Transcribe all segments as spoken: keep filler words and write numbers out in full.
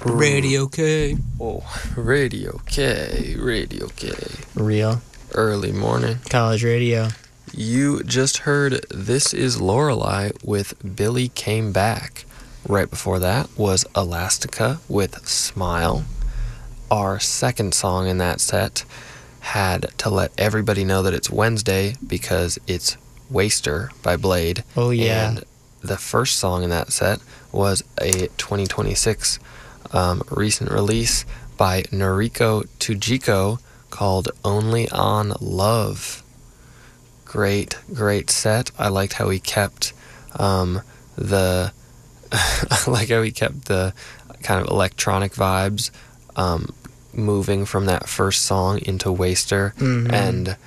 Radio K. Oh, Radio K, Radio K. Real. Early morning. College radio. You just heard This Is Lorelei with Billy Came Back. Right before that was Elastica with Smile. Our second song in that set had To Let Everybody Know That It's Wednesday because it's Waster by Blade. Oh, yeah. And the first song in that set was a twenty twenty-six um, recent release by Noriko Tujiko called Only on Love. Great, great set. I liked how he kept um, the I like how he kept the kind of electronic vibes um, moving from that first song into Waster. Mm-hmm. And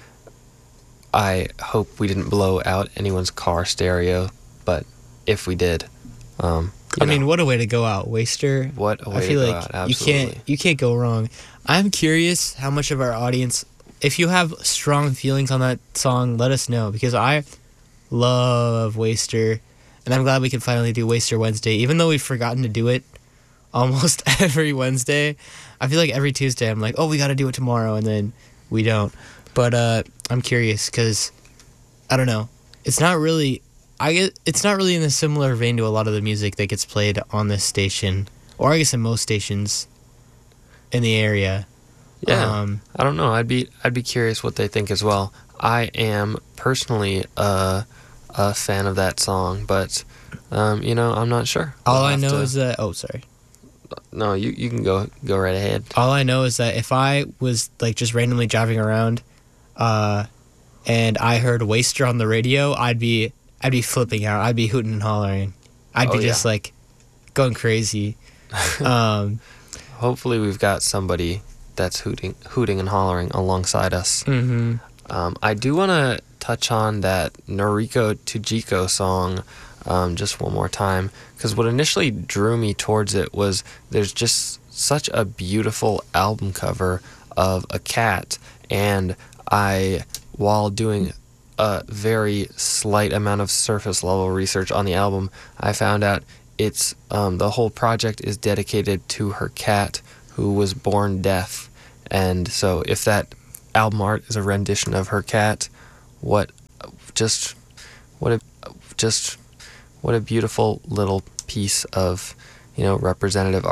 I hope we didn't blow out anyone's car stereo, but if we did, um, I know, mean, what a way to go out, Waster. What a way I feel to go like out, absolutely. you can't you can't go wrong. I'm curious how much of our audience, if you have strong feelings on that song, let us know, because I love Waster, and I'm glad we can finally do Waster Wednesday, even though we've forgotten to do it almost every Wednesday. I feel like every Tuesday I'm like, oh, we got to do it tomorrow, and then we don't. But uh, I'm curious because I don't know. It's not really. I get, it's not really in a similar vein to a lot of the music that gets played on this station, or I guess in most stations in the area. Yeah, um, I don't know. I'd be I'd be curious what they think as well. I am personally a, a fan of that song, but um, you know, I'm not sure. all We'll I have know to- is that. Oh, sorry. no, you you can go go right ahead. All I know is that if I was like just randomly driving around, uh, and I heard Waster on the radio, I'd be I'd be flipping out. I'd be hooting and hollering. I'd Oh, be yeah. just like going crazy. um, Hopefully, we've got somebody that's hooting hooting and hollering alongside us. hmm Um, I do want to touch on that Noriko Tujiko song um, just one more time, because what initially drew me towards it was there's just such a beautiful album cover of a cat, and I, while doing a very slight amount of surface level research on the album, I found out it's um, the whole project is dedicated to her cat who was born deaf, and so if that album art is a rendition of her cat, what just what a just what a beautiful little piece of, you know, representative